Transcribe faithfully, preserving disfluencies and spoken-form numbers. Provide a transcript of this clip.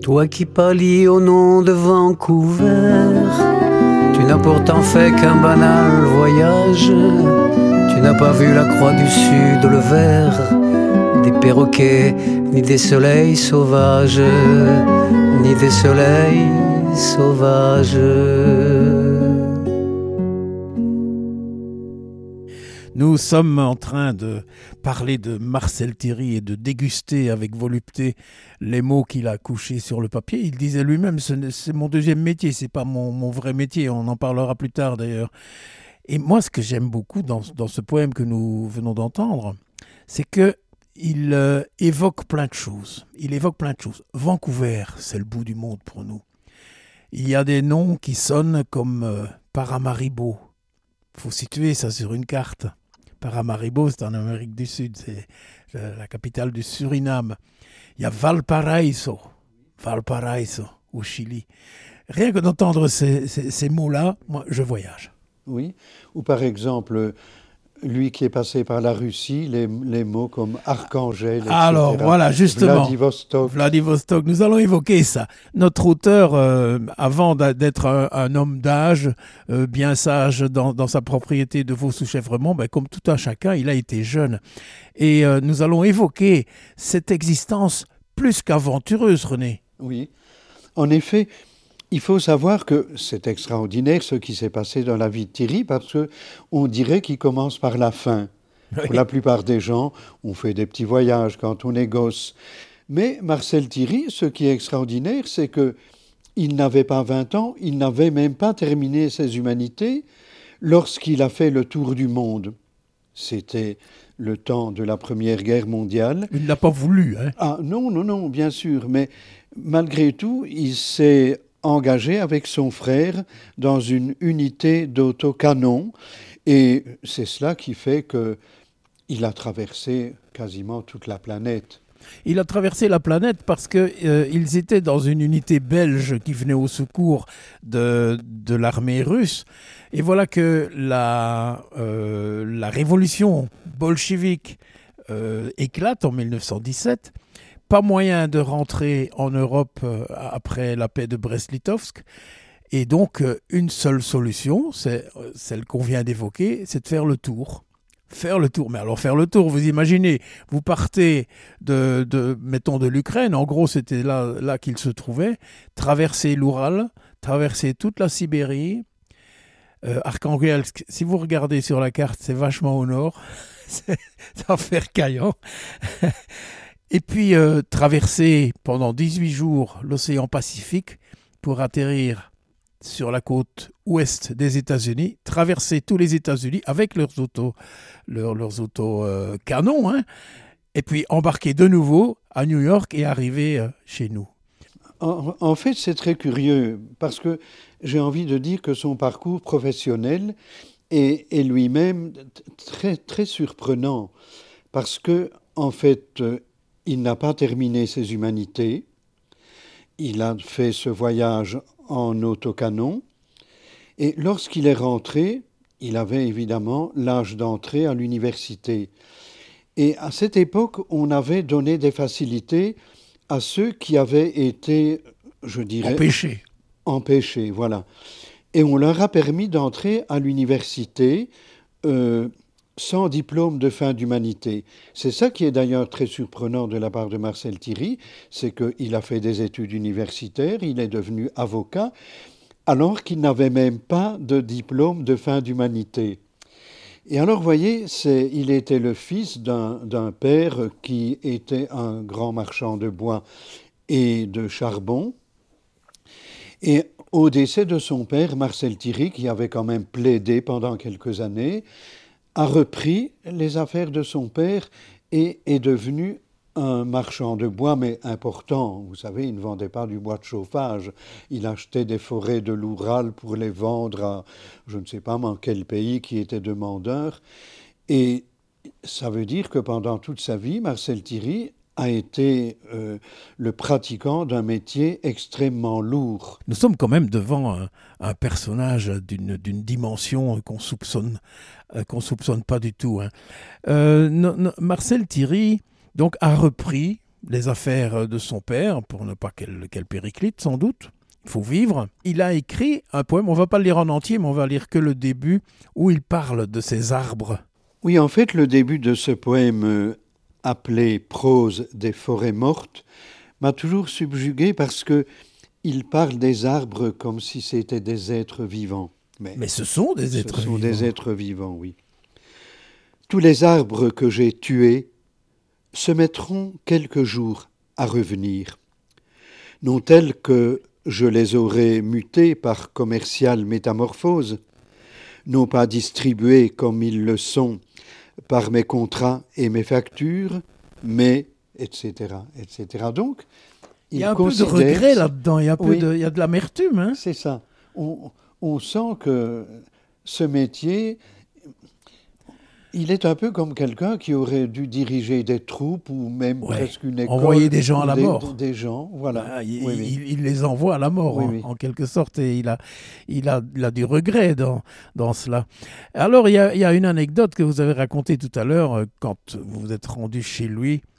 Toi qui pâlis au nom de Vancouver, tu n'as pourtant fait qu'un banal voyage. Tu n'as pas vu la croix du sud, le vert des perroquets, ni des soleils sauvages, ni des soleils sauvages. Nous sommes en train de parler de Marcel Thierry et de déguster avec volupté les mots qu'il a couchés sur le papier. Il disait lui-même, c'est mon deuxième métier, c'est pas mon, mon vrai métier, on en parlera plus tard d'ailleurs. Et moi, ce que j'aime beaucoup dans, dans ce poème que nous venons d'entendre, c'est qu'il euh, évoque plein de choses. Il évoque plein de choses. Vancouver, c'est le bout du monde pour nous. Il y a des noms qui sonnent comme euh, Paramaribo. Il faut situer ça sur une carte. Paramaribo, c'est en Amérique du Sud, c'est la capitale du Suriname. Il y a Valparaiso, Valparaiso au Chili. Rien que d'entendre ces, ces, ces mots-là, moi, je voyage. Oui, ou par exemple, lui qui est passé par la Russie, les, les mots comme Archangel, et cetera. Alors, voilà, justement, Vladivostok. Vladivostok, nous allons évoquer ça. Notre auteur, euh, avant d'être un, un homme d'âge, euh, bien sage dans, dans sa propriété de Vaux-sous-Chèvremont, ben, comme tout un chacun, il a été jeune. Et euh, nous allons évoquer cette existence plus qu'aventureuse, René. Oui, en effet, il faut savoir que c'est extraordinaire ce qui s'est passé dans la vie de Thierry, parce qu'on dirait qu'il commence par la fin. Oui. Pour la plupart des gens, on fait des petits voyages quand on est gosse. Mais Marcel Thierry, ce qui est extraordinaire, c'est qu'il n'avait pas vingt ans, il n'avait même pas terminé ses humanités lorsqu'il a fait le tour du monde. C'était le temps de la Première Guerre mondiale. Il n'a pas voulu, hein? Ah non, non, non, bien sûr. Mais malgré tout, il s'est engagé avec son frère dans une unité d'autocanon. Et c'est cela qui fait qu'il a traversé quasiment toute la planète. Il a traversé la planète parce qu'ils euh, étaient dans une unité belge qui venait au secours de, de l'armée russe. Et voilà que la, euh, la révolution bolchevique euh, éclate en mille neuf cent dix-sept. Pas moyen de rentrer en Europe euh, après la paix de Brest-Litovsk. Et donc, euh, une seule solution, c'est euh, celle qu'on vient d'évoquer, c'est de faire le tour. Faire le tour. Mais alors, faire le tour, vous imaginez, vous partez de, de mettons, de l'Ukraine, en gros, c'était là, là qu'il se trouvait, traverser l'Oural, traverser toute la Sibérie, euh, Arkhangelsk, si vous regardez sur la carte, c'est vachement au nord, c'est à faire caillant. Et puis, euh, traverser pendant dix-huit jours l'océan Pacifique pour atterrir sur la côte ouest des États-Unis, traverser tous les États-Unis avec leurs autos, leurs, leurs autos euh, canons, hein, et puis embarquer de nouveau à New York et arriver euh, chez nous. En, en fait, c'est très curieux, parce que j'ai envie de dire que son parcours professionnel est, est lui-même très, très surprenant, parce que, en fait, euh, il n'a pas terminé ses humanités. Il a fait ce voyage en autocanon. Et lorsqu'il est rentré, il avait évidemment l'âge d'entrer à l'université. Et à cette époque, on avait donné des facilités à ceux qui avaient été, je dirais... Empêchés. Empêchés, voilà. Et on leur a permis d'entrer à l'université... Euh, sans diplôme de fin d'humanité. C'est ça qui est d'ailleurs très surprenant de la part de Marcel Thierry, c'est qu'il a fait des études universitaires, il est devenu avocat, alors qu'il n'avait même pas de diplôme de fin d'humanité. Et alors, vous voyez, c'est, il était le fils d'un, d'un père qui était un grand marchand de bois et de charbon. Et au décès de son père, Marcel Thierry, qui avait quand même plaidé pendant quelques années, a repris les affaires de son père et est devenu un marchand de bois, mais important. Vous savez, il ne vendait pas du bois de chauffage. Il achetait des forêts de l'Oural pour les vendre à, je ne sais pas en quel pays, qui était demandeur. Et ça veut dire que pendant toute sa vie, Marcel Thierry a été euh, le pratiquant d'un métier extrêmement lourd. Nous sommes quand même devant un, un personnage d'une, d'une dimension qu'on soupçonne, euh, qu'on soupçonne pas du tout. Hein. Euh, no, no, Marcel Thierry donc, a repris les affaires de son père, pour ne pas qu'elle, qu'elle périclite sans doute. Il faut vivre. Il a écrit un poème, on ne va pas le lire en entier, mais on va lire que le début, où il parle de ces arbres. Oui, en fait, le début de ce poème euh, appelé « Prose des forêts mortes » m'a toujours subjugué parce que il parle des arbres comme si c'était des êtres vivants. Mais, mais ce sont des êtres ce sont vivants. des êtres vivants, oui. Tous les arbres que j'ai tués se mettront quelques jours à revenir, non tels que je les aurais mutés par commerciale métamorphose, non pas distribués comme ils le sont par mes contrats et mes factures, mais et cetera, et cetera. Donc, il y a un peu de regret là-dedans, il y a, un peu oui, de, il y a de l'amertume. Hein. C'est ça. On, on sent que ce métier, il est un peu comme quelqu'un qui aurait dû diriger des troupes ou même ouais, presque une école. Envoyer des gens à la des, mort. Des gens, voilà. Ah, il, oui, il, oui. il les envoie à la mort, oui, en, oui. en quelque sorte, et il a, il a, il a du regret dans, dans cela. Alors, il y, a, il y a une anecdote que vous avez racontée tout à l'heure, quand vous vous êtes rendu chez lui